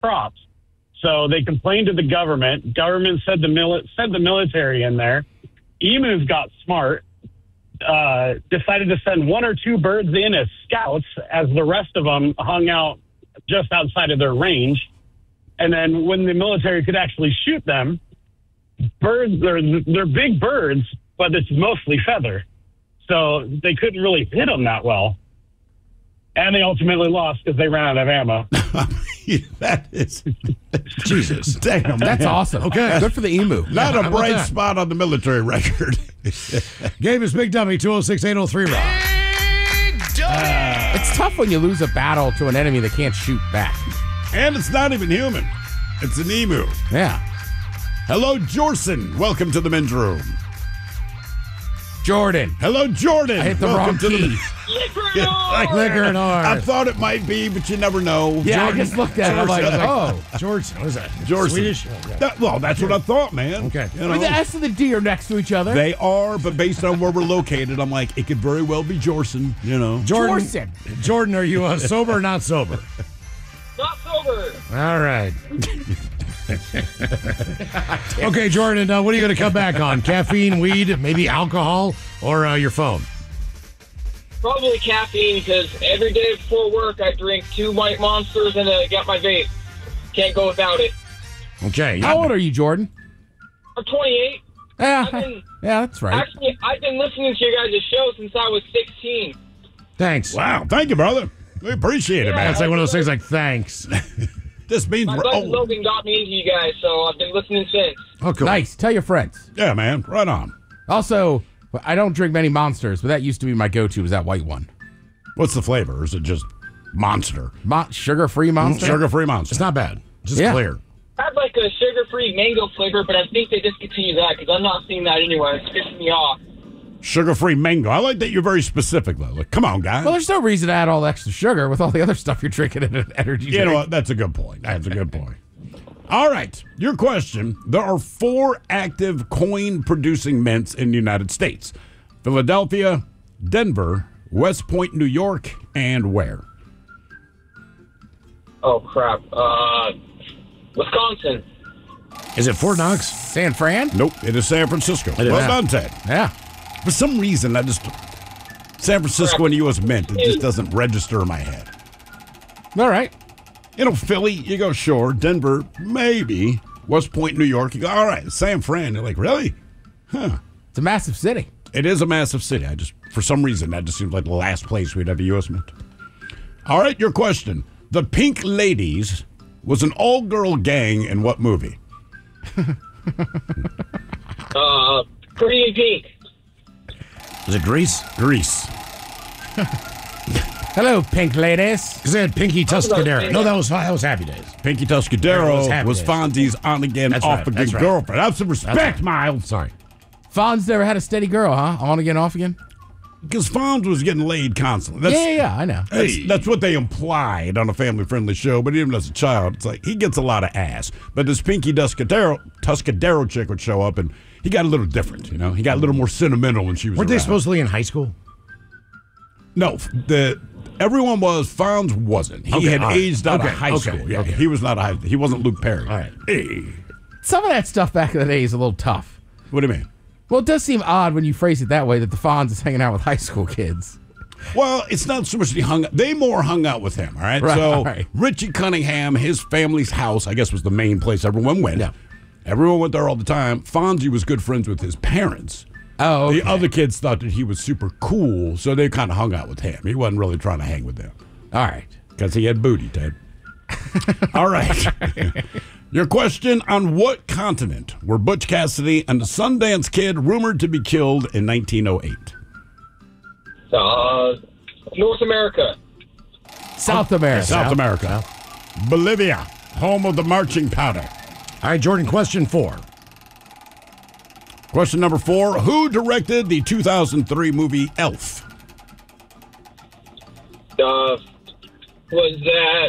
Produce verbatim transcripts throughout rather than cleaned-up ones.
crops. So they complained to the government. Government said the mili- sent the military in there. Emus got smart, uh, decided to send one or two birds in as scouts as the rest of them hung out just outside of their range. And then when the military could actually shoot them, birds, they're, they're big birds, but it's mostly feather. So they couldn't really hit them that well. And they ultimately lost because they ran out of ammo. That is... Jesus. Damn, That's man. awesome. Okay. Good for the emu. Not How a about bright that? spot on the military record. Game is Big Dummy, two oh six, eight oh three, Rob. It's tough when you lose a battle to an enemy that can't shoot back. And it's not even human. It's an emu. Yeah. Hello, Jorson. Welcome to the men's room. Jordan. Hello, Jordan. I hit the Welcome wrong to key. the Like liquor and I hard. thought it might be, but you never know. Yeah, I just looked at it. I'm like, oh. George, what is that? Jorson. Swedish? Oh, yeah. That- well, that's what I thought, man. Okay. You I mean, know? the S and the D are next to each other. They are, but based on where we're located, I'm like, it could very well be Jorson, you know. Jordan, Jorson. Jordan, are you uh, sober or not sober? Not sober. All right. Okay, Jordan, uh, what are you going to come back on? Caffeine, weed, maybe alcohol, or uh, your phone? Probably caffeine, because every day before work I drink two White Monsters and uh, get my vape. Can't go without it. Okay. How old are you, Jordan? I'm twenty-eight. Yeah, I've been, yeah, that's right. actually, I've been listening to your guys' show since I was sixteen. Thanks. Wow, thank you, brother. We appreciate it, Yeah. man. That's like one of those things like, thanks. This means My we're buddy old. Logan got me into you guys, so I've been listening since. Oh, cool. Nice. Tell your friends. Yeah, man, right on. Also, I don't drink many Monsters, but that used to be my go-to. Was that white one? What's the flavor? Or is it just Monster? Mon- sugar-free Monster. Sugar-free Monster. It's not bad. It's just Yeah. clear. I had like a sugar-free mango flavor, but I think they discontinued that because I'm not seeing that anywhere. It's pissing me off. Sugar-free mango. I like that you're very specific, though. Like, come on, guys. Well, there's no reason to add all the extra sugar with all the other stuff you're drinking in an energy drink. You know what? That's a good point. That's a good point. All right. Your question. There are four active coin-producing mints in the United States. Philadelphia, Denver, West Point, New York, and where? Oh, crap. Uh, Wisconsin. Is it Fort Knox? San Fran? Nope. It is San Francisco. didn't Well know. done, Ted. Yeah. For some reason, I just... San Francisco and the U S Mint, it just doesn't register in my head. All right. You know, Philly, you go, sure. Denver, maybe. West Point, New York, you go, all right. San Fran, you're like, really? Huh. It's a massive city. It is a massive city. I just, for some reason, that just seems like the last place we'd have a U S Mint. All right, your question. The Pink Ladies was an all-girl gang in what movie? Uh, Pretty in Pink. Is it Grease? Grease. Hello, pink ladies. Because they had Pinky Tuscadero. No, that was that was Happy Days. Pinky It was Tuscadero Happy was Days. Fonzie's on-again, That's right, off-again that's right. girlfriend. Have some respect, right. Miles. Sorry. Fonz never had a steady girl, huh? On again, off again? Because Fonz was getting laid constantly. That's, Yeah, yeah, yeah, I know. That's, that's what they implied on a family-friendly show, but even as a child, it's like he gets a lot of ass. But this Pinky Tuscadero, Tuscadero chick would show up, and he got a little different, you know? He got a little more sentimental when she was Weren't they around. supposedly in high school? No, the everyone was. Fonz wasn't. He Okay, had all right. aged out Okay, of high okay, school. Yeah, okay. he was not a high. He wasn't Luke Perry. All right. Hey, Some of that stuff back in the day is a little tough. what do you mean? Well, it does seem odd when you phrase it that way that the Fonz is hanging out with high school kids. Well, it's not so much that he hung. They more hung out with him. All right. Right, So all right. Richie Cunningham, his family's house, I guess, was the main place everyone went. Yeah. Everyone went there all the time. Fonzie was good friends with his parents. Oh, okay. The other kids thought that he was super cool, so they kind of hung out with him. He wasn't really trying to hang with them All right. because he had booty, Ted. All right. Your question: on what continent were Butch Cassidy and the Sundance Kid rumored to be killed in nineteen oh eight? Uh, North America. South America. South America. Bolivia, home of the marching powder. All right, Jordan, question four. Question number four: who directed the two thousand three movie Elf? Uh, was that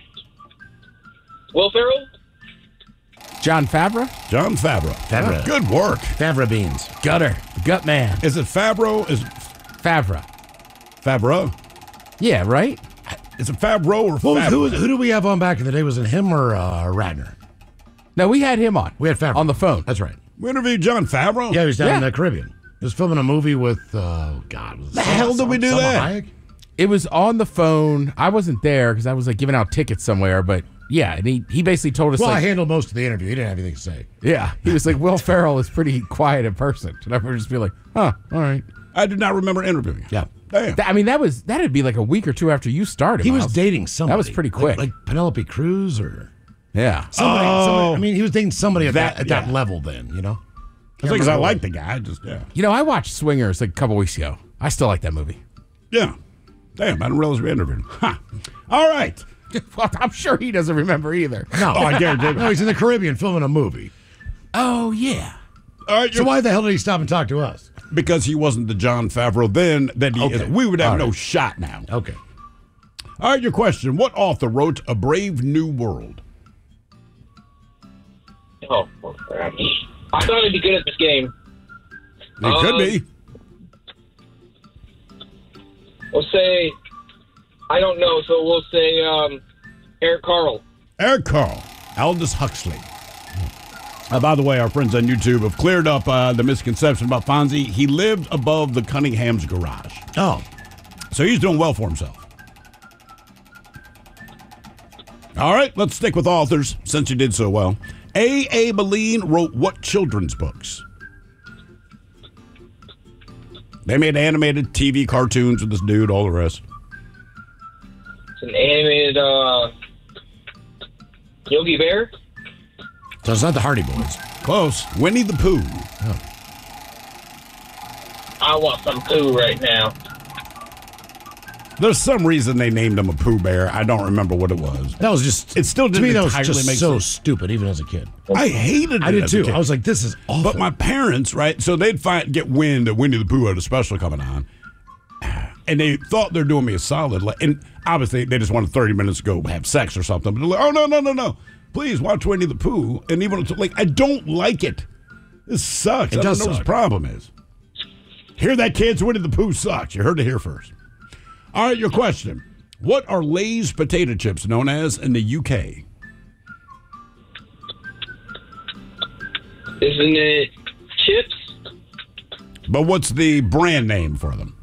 Will Ferrell? John Favreau? John Favreau. Favreau. Good work. Favre beans. Gutter. Gut man. Is it Favreau? Is Favreau. Favreau? Yeah, right? Is it Favreau or What was, Favreau? who, was- who did we have on back in the day? Was it him or uh, Radner? No, we had him on. We had Favreau. On the phone. That's right. We interviewed John Favreau? Yeah, he was down Yeah. in the Caribbean. He was filming a movie with, uh, God. Was it The Salma- hell did we do Salma that? Hayek? It was on the phone. I wasn't there because I was like giving out tickets somewhere. But yeah, and he, he basically told us Well, I like, handled most of the interview. He didn't have anything to say. yeah, he was like, Will Ferrell is pretty quiet in person. And I would just be like, huh, all right. I did not remember interviewing him. Yeah. Damn. That- I mean, that was that'd be like a week or two after you started. He was Miles. dating somebody. That was pretty quick. Like, like Penelope Cruz or Yeah. somebody, Oh. somebody. I mean, he was dating somebody at that, That- at that yeah. level then, you know? Because I like the guy. I just, yeah. You know, I watched Swingers like a couple weeks ago. I still like that movie. Yeah. Damn, I didn't realize we interviewed him. Huh. All right. Well, I'm sure he doesn't remember either. No, Oh, I guarantee no, he's in the Caribbean filming a movie. Oh yeah. All right, So you're- why the hell did he stop and talk to us? because he wasn't the John Favreau then that he Okay. is. We would have All no right. shot now. Okay. All right, your question. What author wrote A Brave New World? Oh, crap. I thought I'd be good at this game. It could Um, be. We'll say, I don't know, so we'll say um, Eric Carle. Eric Carl, Aldous Huxley. Uh, by the way, our friends on YouTube have cleared up uh, the misconception about Fonzie. He lived above the Cunningham's garage. Oh, So he's doing well for himself. All right, let's stick with authors since you did so well. A. A. Moline wrote what children's books? They made animated T V cartoons with this dude, all the rest. It's an animated uh, Yogi Bear. so it's not the Hardy Boys. Close. Winnie the Pooh. I want some poo right now. There's some reason they named him a Pooh Bear. I don't remember what it was. That was just. It still to didn't me. That was entirely just make so sense. stupid, even as a kid. I hated it. I did as a too. kid. I was like, this is awful. But my parents, right? So they'd find get wind that Winnie the Pooh had a special coming on, and they thought they're doing me a solid. Like, and obviously, they just wanted thirty minutes to go have sex or something. But they're like, "Oh no, no, no, no! Please watch Winnie the Pooh." And even like, I don't like it. This sucks. It I does don't know what suck. the problem is. Hear that, kids? Winnie the Pooh sucks. You heard it here first. All right, your question: what are Lay's potato chips known as in the U K? Isn't it chips? But what's the brand name for them?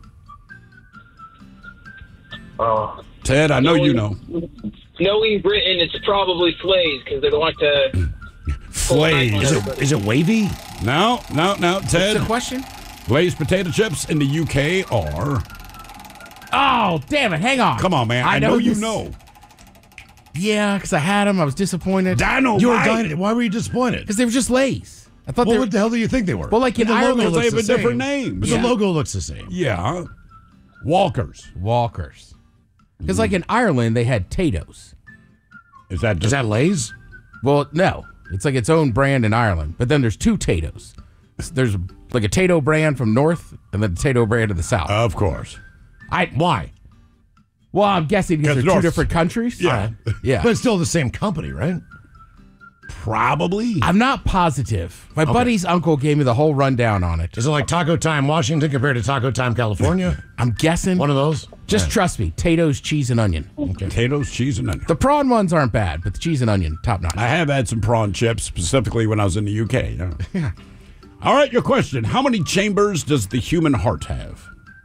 Oh. Ted, I know you know. Knowing Britain, it's probably Flays because they don't like to. Flays. is it is it wavy? No, no, no, What's Ted. the question? Lay's potato chips in the U K are. Oh, damn it. Hang on. Come on, man. I, know, you this- know. Yeah, because I had them. I was disappointed. Dynamite. You were dying. Why were you disappointed? Because they were just Lays. I thought Well, they were. what the hell do you think they were? Well, like in the Ireland, logo they looks have the a different same. name. But Yeah. the logo looks the same. Yeah. Walkers. Walkers. Because, like in Ireland, they had Tato's. Is that Is just that Lay's? Well, no. It's like its own brand in Ireland. But then there's two Tato's. There's like a Tato brand from North and then the Tato brand of the South. Of course. I Why? Well, I'm guessing because Because they're two North- different countries. Yeah. Yeah. But it's still the same company, right? Probably. I'm not positive. My buddy's uncle gave me the whole rundown on it. Is it like Taco Time Washington compared to Taco Time California? I'm guessing. One of those? Just trust me. Tato's cheese and onion. Potatoes, cheese, and onion. The prawn ones aren't bad, but the cheese and onion, top notch. I have had some prawn chips, specifically when I was in the U K. Yeah. yeah. All right, your question. How many chambers does the human heart have?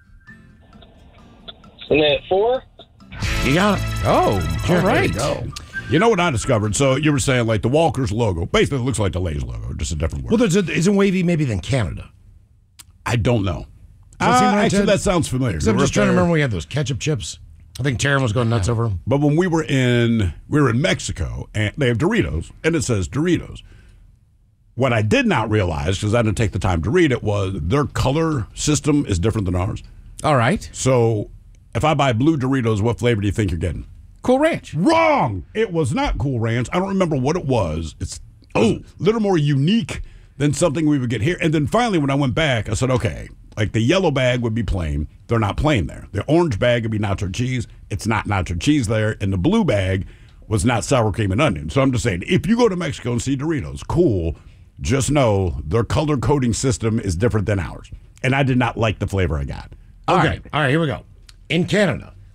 Isn't it four? You got it. Oh, all right. You know what I discovered? So you were saying like the Walker's logo. Basically, it looks like the Lay's logo, just a different word. Well, there's a, isn't wavy maybe than Canada? I don't know. that seem Uh, right, actually, Ted? that sounds familiar. 'Cause I'm We were just up trying to there- remember when we had those ketchup chips. I think Taryn was going nuts over them. But when we were in we were in Mexico and they have Doritos and it says Doritos. What I did not realize, because I didn't take the time to read it, was their color system is different than ours. All right. So if I buy blue Doritos, what flavor do you think you're getting? Cool Ranch. Wrong. It was not Cool Ranch. I don't remember what it was. It's oh, a little more unique than something we would get here. And then finally, when I went back, I said, okay, like the yellow bag would be plain. They're not plain there. The orange bag would be nacho cheese. It's not nacho cheese there. And the blue bag was not sour cream and onion. So I'm just saying, if you go to Mexico and see Doritos, cool. Just know their color coding system is different than ours. And I did not like the flavor I got. Okay. All right, here we go. In Canada,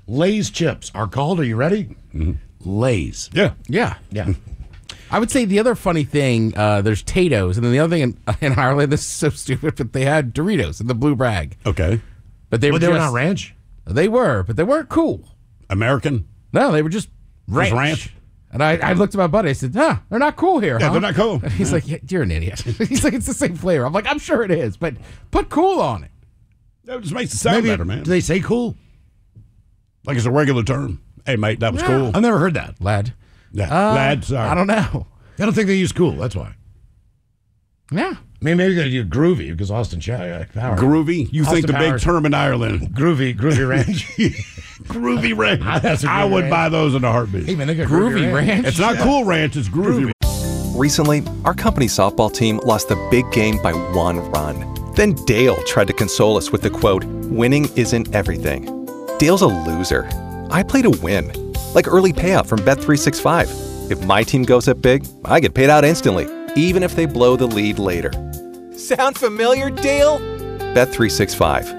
Lay's chips are called, are you ready? Lay's. Yeah. Yeah. Yeah. I would say the other funny thing, uh, there's Tato's, and then the other thing in, in Ireland, this is so stupid, but they had Doritos in the blue brag. Okay. But they Well, were they just, were not ranch? They were, but they weren't cool. American. No, they were just ranch. ranch? And I, I looked at my buddy. I said, "Huh, they're not cool here." Yeah, huh?" they're not cool. And he's like, yeah, "You're an idiot." He's like, "It's the same flavor." I'm like, "I'm sure it is, but put cool on it." That just makes it sound Maybe, better, man. Do they say cool? Like it's a regular term. Hey, mate, that was cool. I've never heard that. Lad. Yeah, Uh, lad, sorry. I don't know. I don't think they use cool. That's why. Yeah. I mean, maybe they do groovy because Austin Ch- Power. Groovy. You Austin think the big Powers. term in Ireland? Groovy, groovy ranch. Groovy ranch. That's a I groovy would ranch. buy those in a heartbeat. Hey, man, they got Groovy ranch. It's not cool ranch. It's groovy. Recently, our company softball team lost the big game by one run. Then Dale tried to console us with the quote, "Winning isn't everything." Dale's a loser. I play to win. Like early payout from Bet three sixty-five. If my team goes up big, I get paid out instantly, even if they blow the lead later. Sound familiar, Dale? Bet three sixty-five.